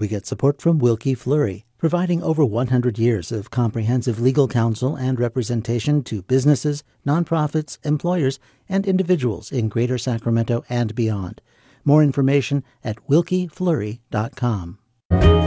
We get support from Wilkie Fleury, providing over 100 years of comprehensive legal counsel and representation to businesses, nonprofits, employers, and individuals in Greater Sacramento and beyond. More information at wilkiefleury.com.